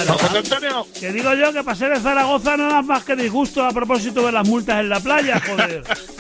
Claro. José Antonio. Que digo yo que para ser de Zaragoza no da más que disgusto a propósito de las multas en la playa, joder.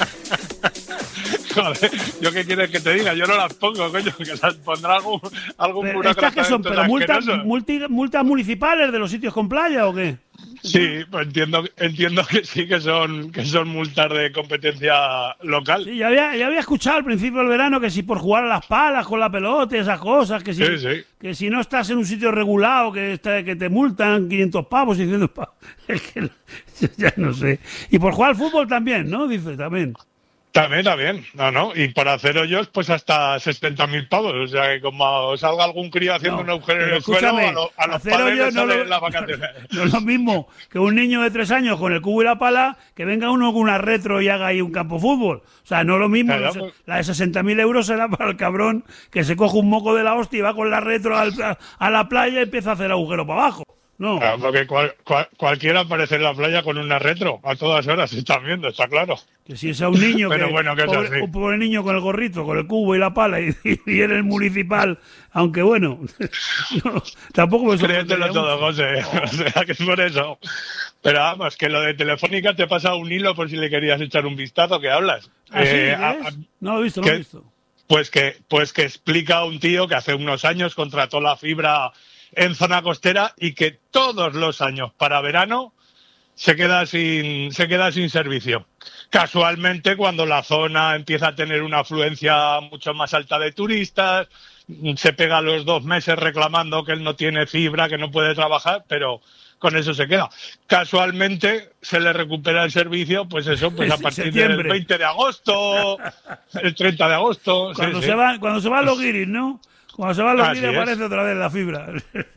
Joder, ¿yo qué quieres que te diga? Yo no las pongo, coño, que las pondrá algún Pero burócrata. ¿estas qué son? ¿Pero multas municipales de los sitios con playa o qué? Sí, pues entiendo que sí, que son multas de competencia local. Sí, ya había escuchado al principio del verano que si por jugar a las palas con la pelota y esas cosas, que si, Sí. que si no estás en un sitio regulado, que te multan 500 pavos, 600 pavos. Es que ya no sé. Y por jugar al fútbol también, ¿no? Dice, también. También. No. Y por hacer hoyos, pues hasta 60.000 pavos. O sea, que como salga algún crío haciendo un agujero en el suelo, a los padres les salen las vacaciones. No es lo mismo que un niño de 3 años con el cubo y la pala, que venga uno con una retro y haga ahí un campo de fútbol. O sea, no es lo mismo. Claro, No, pues. la de 60.000 euros será para el cabrón que se coge un moco de la hostia y va con la retro a la playa y empieza a hacer agujero para abajo. No. Claro, porque cualquiera aparece en la playa con una retro a todas horas, se están viendo, está claro. Que si es a un niño Pero bueno, que es así. un pobre niño con el gorrito, con el cubo y la pala y en el municipal, aunque bueno, no, tampoco me Créetelo todo, José. O sea, que es por eso. Pero vamos, que lo de Telefónica te pasa un hilo por si le querías echar un vistazo, que hablas. No lo he visto, no lo he visto. Pues que explica a un tío que hace unos años contrató la fibra en zona costera y que todos los años para verano se queda sin servicio. Casualmente, cuando la zona empieza a tener una afluencia mucho más alta de turistas, se pega los 2 meses reclamando que él no tiene fibra, que no puede trabajar, pero con eso se queda. Casualmente se le recupera el servicio, pues eso, pues a partir del 20 de agosto, el 30 de agosto. Cuando se van los guiris, ¿no? Cuando se van los guiris aparece otra vez la fibra.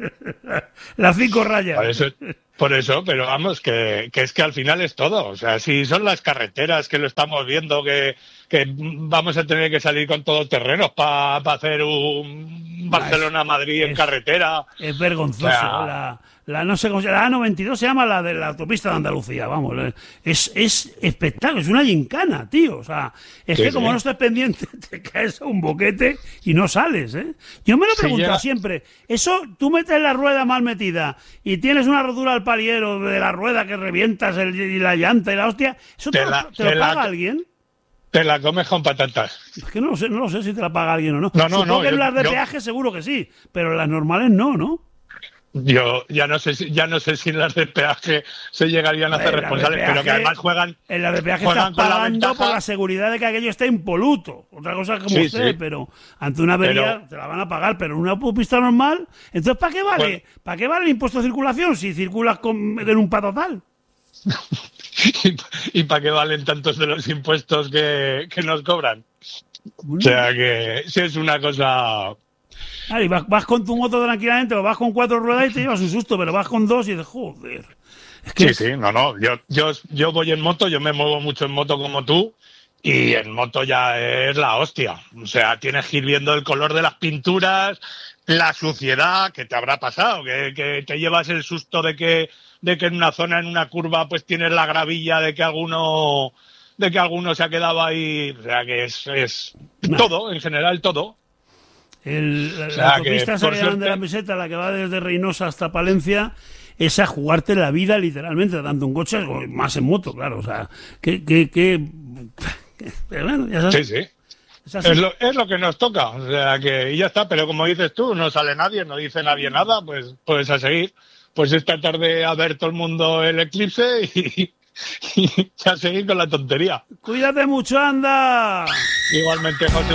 Las 5 rayas. Por eso, pero vamos, que es que al final es todo. O sea, si son las carreteras que lo estamos viendo, que vamos a tener que salir con todos terrenos para hacer un Barcelona-Madrid en carretera. Es vergonzoso. O sea, no sé cómo se llama, la A92 se llama la de la autopista de Andalucía, vamos. Es espectáculo, es una gincana, tío. O sea, es que como no estés pendiente, te caes a un boquete y no sales, ¿eh? Yo me lo pregunto siempre. Eso, tú metes la rueda mal metida y tienes una rotura al paliero de la rueda que revientas y la llanta y la hostia, ¿eso te lo paga alguien? Te la comes con patatas. Es que no lo sé si te la paga alguien o no. No. Que en las de peaje seguro que sí, pero en las normales no. Yo ya no sé si en las de peaje se llegarían a hacer responsables, pero que además juegan. En las de peaje estás pagando por la seguridad de que aquello esté impoluto. Otra cosa como pero ante una avería te la van a pagar, pero en una autopista normal, entonces ¿para qué vale? Bueno, ¿para qué vale el impuesto de circulación si circulas en un patotal? ¿Y para qué valen tantos de los impuestos que nos cobran? O sea que si es una cosa. Claro, y vas con tu moto tranquilamente, o vas con 4 ruedas y te llevas un susto, pero vas con 2 y dices, joder. Es que yo voy en moto, yo me muevo mucho en moto como tú, y en moto ya es la hostia. O sea, tienes que ir viendo el color de las pinturas, la suciedad que te habrá pasado, que te llevas el susto de que en una zona, en una curva, pues tienes la gravilla de que alguno se ha quedado ahí. O sea, que es todo, en general, todo. La autopista de la Meseta, la que va desde Reynosa hasta Palencia, es a jugarte la vida literalmente, tanto en coche más en moto, claro. O sea, pero bueno, ya sabes. Sí. Es lo que nos toca, o sea que y ya está, pero como dices tú, no sale nadie, no dice nadie nada, pues a seguir. Pues esta tarde a ver todo el mundo el eclipse y a seguir con la tontería. Cuídate mucho, anda. Igualmente, José.